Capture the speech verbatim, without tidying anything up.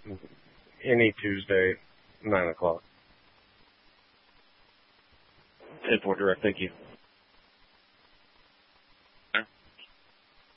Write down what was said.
any Tuesday, nine o'clock. ten four direct. Thank you.